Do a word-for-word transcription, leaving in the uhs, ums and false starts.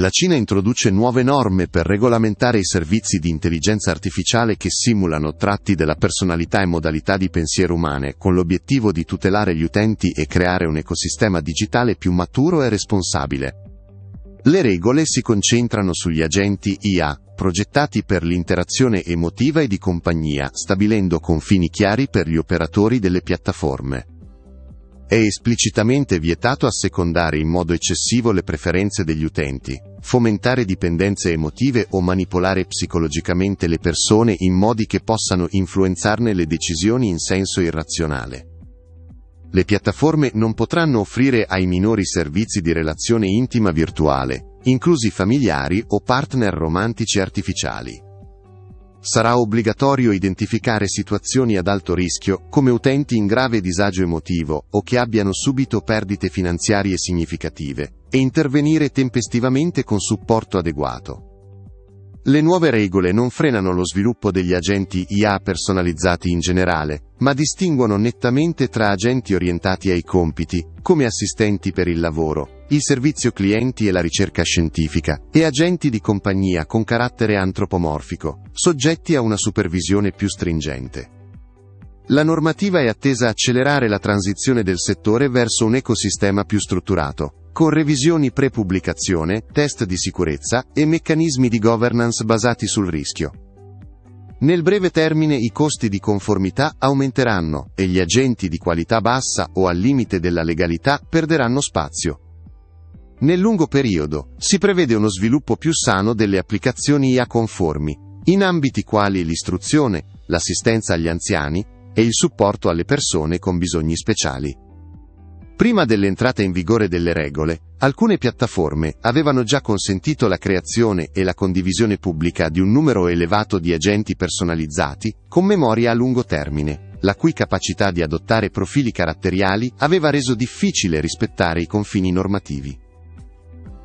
La Cina introduce nuove norme per regolamentare i servizi di intelligenza artificiale che simulano tratti della personalità e modalità di pensiero umane, con l'obiettivo di tutelare gli utenti e creare un ecosistema digitale più maturo e responsabile. Le regole si concentrano sugli agenti I A, progettati per l'interazione emotiva e di compagnia, stabilendo confini chiari per gli operatori delle piattaforme. È esplicitamente vietato assecondare in modo eccessivo le preferenze degli utenti, fomentare dipendenze emotive o manipolare psicologicamente le persone in modi che possano influenzarne le decisioni in senso irrazionale. Le piattaforme non potranno offrire ai minori servizi di relazione intima virtuale, inclusi familiari o partner romantici artificiali. Sarà obbligatorio identificare situazioni ad alto rischio, come utenti in grave disagio emotivo o che abbiano subito perdite finanziarie significative, e intervenire tempestivamente con supporto adeguato. Le nuove regole non frenano lo sviluppo degli agenti I A personalizzati in generale, ma distinguono nettamente tra agenti orientati ai compiti, come assistenti per il lavoro, il servizio clienti e la ricerca scientifica, e agenti di compagnia con carattere antropomorfico, soggetti a una supervisione più stringente. La normativa è attesa a accelerare la transizione del settore verso un ecosistema più strutturato, con revisioni pre-pubblicazione, test di sicurezza e meccanismi di governance basati sul rischio. Nel breve termine i costi di conformità aumenteranno e gli agenti di qualità bassa o al limite della legalità perderanno spazio. Nel lungo periodo, si prevede uno sviluppo più sano delle applicazioni I A conformi, in ambiti quali l'istruzione, l'assistenza agli anziani e il supporto alle persone con bisogni speciali. Prima dell'entrata in vigore delle regole, alcune piattaforme avevano già consentito la creazione e la condivisione pubblica di un numero elevato di agenti personalizzati, con memoria a lungo termine, la cui capacità di adottare profili caratteriali aveva reso difficile rispettare i confini normativi.